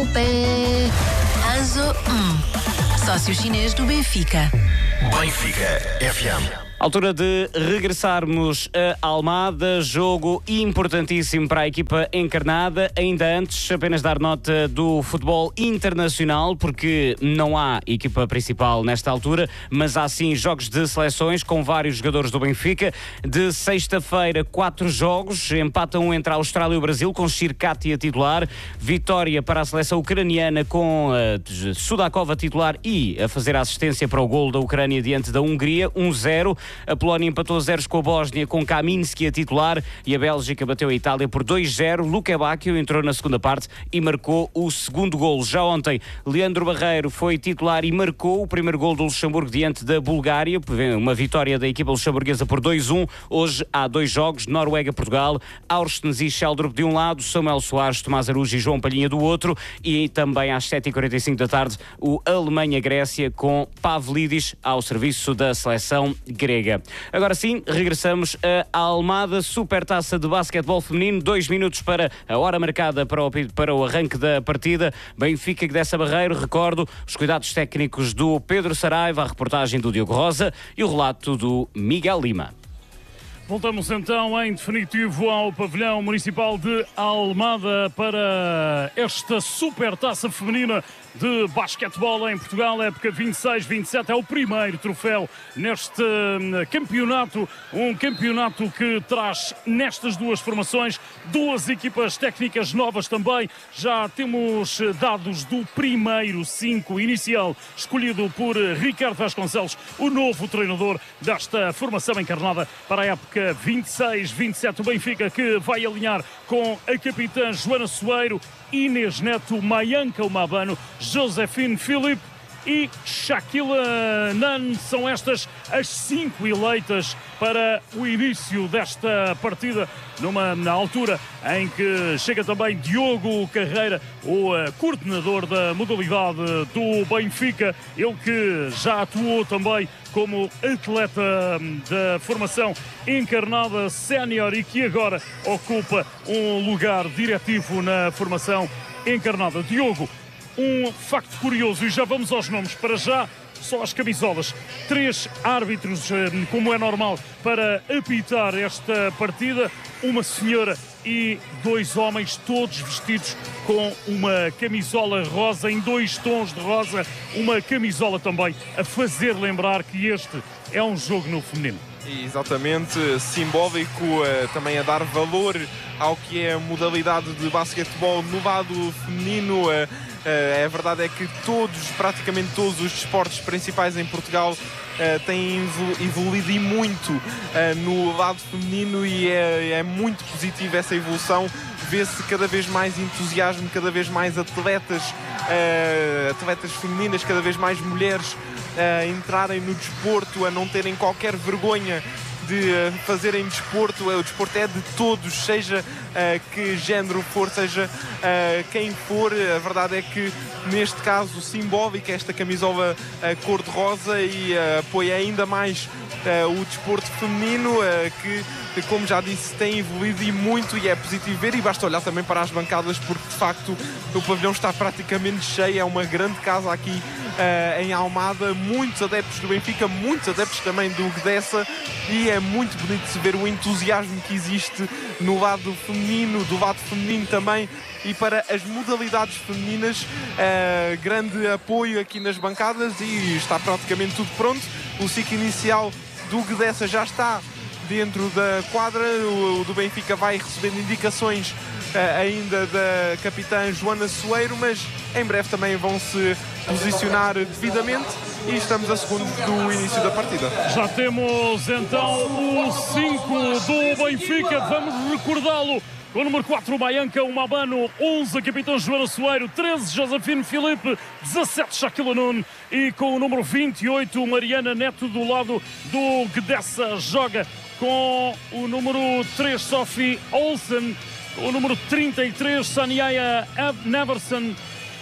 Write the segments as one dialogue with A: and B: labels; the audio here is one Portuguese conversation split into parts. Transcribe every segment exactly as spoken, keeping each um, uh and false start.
A: no pé. Anzo, hum. Sócio chinês do Benfica.
B: Benfica F M.
C: Altura de regressarmos a Almada, jogo importantíssimo para a equipa encarnada. Ainda antes, apenas dar nota do futebol internacional, porque não há equipa principal nesta altura, mas há sim jogos de seleções com vários jogadores do Benfica. De sexta-feira, quatro jogos, empata um entre a Austrália e o Brasil, com Shirkati a titular, vitória para a seleção ucraniana com a Sudakova a titular e a fazer a assistência para o golo da Ucrânia diante da Hungria, um zero. A Polónia empatou a zeros com a Bósnia, com Kaminski a titular, e a Bélgica bateu a Itália por dois zero. Luka Bacchio entrou na segunda parte e marcou o segundo golo. Já ontem, Leandro Barreiro foi titular e marcou o primeiro golo do Luxemburgo diante da Bulgária, uma vitória da equipa luxemburguesa por dois um. Hoje há dois jogos, Noruega-Portugal, Aurstens e Sheldrup de um lado, Samuel Soares, Tomás Arujo e João Palhinha do outro, e também às sete e quarenta e cinco da tarde o Alemanha-Grécia com Pavlidis ao serviço da seleção grega. Agora sim, regressamos a Almada, Supertaça de Basquetebol Feminino, dois minutos para a hora marcada para o, para o arranque da partida. Benfica que dessa Barreiro, recordo, os cuidados técnicos do Pedro Saraiva, a reportagem do Diogo Rosa e o relato do Miguel Lima.
D: Voltamos então em definitivo ao pavilhão municipal de Almada para esta Supertaça Feminina de basquetebol em Portugal, época vinte e seis vinte e sete, é o primeiro troféu neste campeonato, um campeonato que traz nestas duas formações duas equipas técnicas novas também. Já temos dados do primeiro cinco inicial, escolhido por Ricardo Vasconcelos, o novo treinador desta formação encarnada para a época vinte e seis vinte e sete. O Benfica que vai alinhar com a capitã Joana Soeiro, Inês Neto, Mayanka Umabano, Josefine Filipe e Shaquila Nan. São estas as cinco eleitas para o início desta partida, numa na altura em que chega também Diogo Carreira, o uh, coordenador da modalidade do Benfica, ele que já atuou também como atleta da formação encarnada sénior e que agora ocupa um lugar diretivo na formação encarnada. Diogo, um facto curioso, e já vamos aos nomes para já, só as camisolas. Três árbitros, como é normal, para apitar esta partida. Uma senhora e dois homens, todos vestidos com uma camisola rosa, em dois tons de rosa. Uma camisola também a fazer lembrar que este é um jogo no feminino.
E: Exatamente, simbólico, também a dar valor ao que é a modalidade de basquetebol no lado feminino. A verdade é que todos, praticamente todos os desportos principais em Portugal têm evoluído e muito no lado feminino, e é, é muito positivo essa evolução. Vê-se cada vez mais entusiasmo, cada vez mais atletas, atletas femininas, cada vez mais mulheres a entrarem no desporto, a não terem qualquer vergonha de fazerem desporto. O desporto é de todos, seja uh, que género for, seja uh, quem for. A verdade é que neste caso simbólico esta camisola uh, cor-de-rosa e uh, apoia ainda mais uh, o desporto feminino, uh, que, como já disse, tem evoluído e muito, e é positivo ver. E basta olhar também para as bancadas, porque de facto o pavilhão está praticamente cheio. É uma grande casa aqui uh, em Almada, muitos adeptos do Benfica, muitos adeptos também do Gdessa, e é muito bonito de se ver o entusiasmo que existe no lado feminino, do lado feminino também. E para as modalidades femininas, uh, grande apoio aqui nas bancadas, e está praticamente tudo pronto. O ciclo inicial do Gdessa já está dentro da quadra. O, o do Benfica vai recebendo indicações uh, ainda da capitã Joana Soeiro, mas em breve também vão se posicionar devidamente, e estamos a segundo do início da partida.
D: Já temos então o cinco do Benfica, vamos recordá-lo. Com o número quatro, Mayanka Umabano, onze, a capitã Joana Soeiro, treze, Josefine Filipe, dezassete, Shaquila Nun, e com o número vinte e oito, Mariana Neto, do lado do Gdessa, joga com o número três, Sophie Olsen, com o número trinta e três, Saniaya Neverson,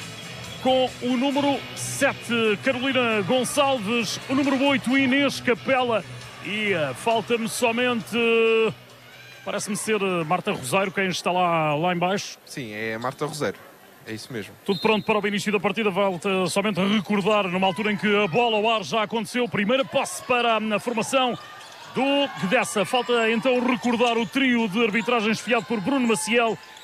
D: com o número sete, Carolina Gonçalves, o número oito, Inês Capela, e uh, falta-me somente... Uh, Parece-me ser Marta Rosário quem está lá, lá em baixo.
E: Sim, é a Marta Rosário. É isso mesmo.
D: Tudo pronto para o início da partida. Volta somente a recordar, numa altura em que a bola ao ar já aconteceu. Primeira posse para a formação do Gdessa. Falta então recordar o trio de arbitragem esfiado por Bruno Maciel